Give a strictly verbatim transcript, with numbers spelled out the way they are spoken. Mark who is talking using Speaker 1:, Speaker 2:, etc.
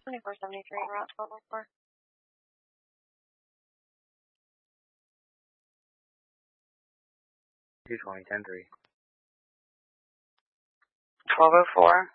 Speaker 1: twenty-four seventy-three, Route twelve oh four.
Speaker 2: two twenty, ten three.
Speaker 1: twelve oh four.